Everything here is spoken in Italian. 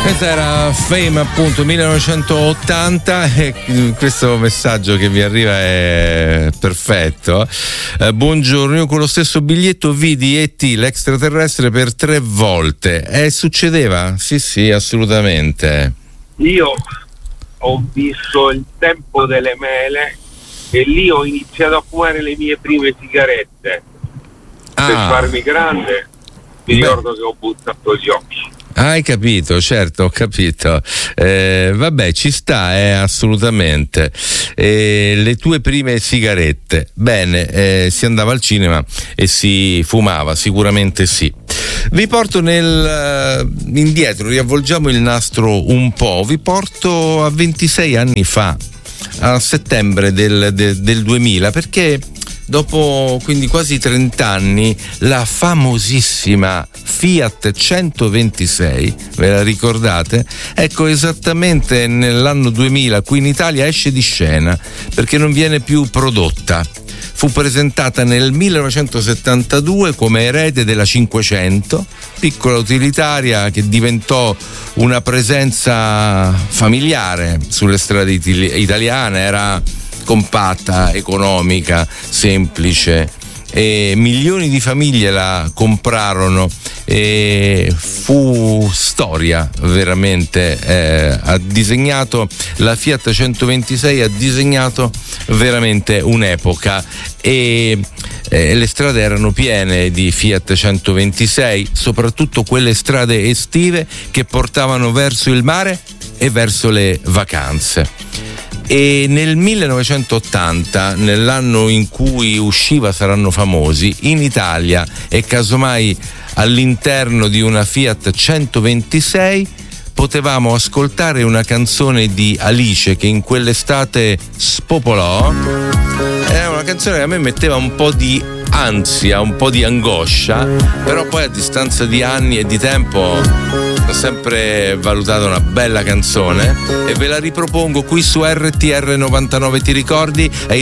Questa era Fame, appunto, 1980, e questo messaggio che vi arriva è perfetto. Buongiorno, io con lo stesso biglietto vidi E.T. l'extraterrestre per 3 volte. Succedeva? Sì, assolutamente. Io ho visto Il tempo delle mele e lì ho iniziato a fumare le mie prime sigarette. Per farmi grande, mi ricordo che ho buttato gli occhi. Hai capito, certo, ho capito. Vabbè, ci sta, assolutamente. Le tue prime sigarette. Bene, si andava al cinema e si fumava, sicuramente sì. Vi porto indietro, riavvolgiamo il nastro un po', vi porto a 26 anni fa, a settembre del 2000, perché dopo quindi quasi 30 anni la famosissima Fiat 126, ve la ricordate? Ecco, esattamente nell'anno 2000 qui in Italia esce di scena perché non viene più prodotta. Fu presentata nel 1972 come erede della 500, piccola utilitaria che diventò una presenza familiare sulle strade italiane. Era compatta, economica, semplice, e milioni di famiglie la comprarono e fu storia veramente. Ha disegnato la Fiat 126, ha disegnato veramente un'epoca, e le strade erano piene di Fiat 126, soprattutto quelle strade estive che portavano verso il mare e verso le vacanze. E nel 1980, nell'anno in cui usciva Saranno famosi, in Italia e casomai all'interno di una Fiat 126 potevamo ascoltare una canzone di Alice che in quell'estate spopolò. Era una canzone che a me metteva un po' di ansia, un po' di angoscia, però poi a distanza di anni e di tempo ho sempre valutato una bella canzone e ve la ripropongo qui su RTR 99. Ti ricordi? È